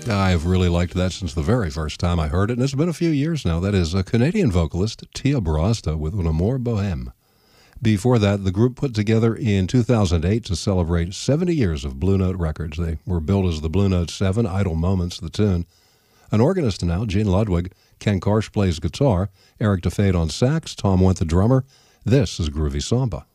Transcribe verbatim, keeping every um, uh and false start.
I've really liked that since the very first time I heard it, and it's been a few years now. That is a Canadian vocalist, Tia Barasta, with Un Amour Bohème. Before that, the group put together in two thousand eight to celebrate seventy years of Blue Note Records. They were billed as the Blue Note seven, Idle Moments, the tune. An organist now, Gene Ludwig. Ken Karsh plays guitar. Eric DeFade on sax. Tom Wendt, the drummer. This is Groovy Samba.